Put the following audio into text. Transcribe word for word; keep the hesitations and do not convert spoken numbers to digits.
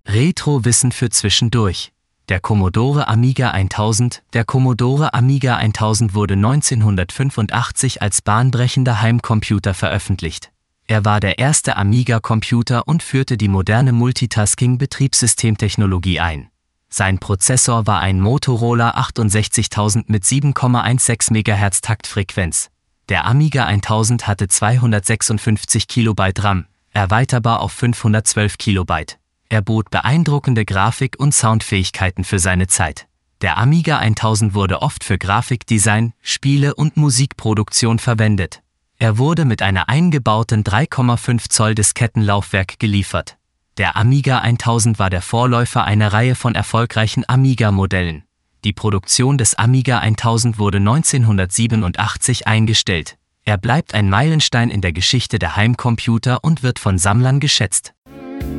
Retro-Wissen für zwischendurch. Der Commodore Amiga tausend. Der Commodore Amiga tausend wurde neunzehnhundertfünfundachtzig als bahnbrechender Heimcomputer veröffentlicht. Er war der erste Amiga-Computer und führte die moderne Multitasking-Betriebssystemtechnologie ein. Sein Prozessor war ein Motorola achtundsechzigtausend mit sieben Komma sechzehn Megahertz Taktfrequenz. Der Amiga tausend hatte zweihundertsechsundfünfzig Kilobyte RAM, erweiterbar auf fünfhundertzwölf Kilobyte. Er bot beeindruckende Grafik- und Soundfähigkeiten für seine Zeit. Der Amiga tausend wurde oft für Grafikdesign, Spiele und Musikproduktion verwendet. Er wurde mit einer eingebauten drei Komma fünf Zoll Diskettenlaufwerk geliefert. Der Amiga tausend war der Vorläufer einer Reihe von erfolgreichen Amiga-Modellen. Die Produktion des Amiga tausend wurde neunzehnhundertsiebenundachtzig eingestellt. Er bleibt ein Meilenstein in der Geschichte der Heimcomputer und wird von Sammlern geschätzt.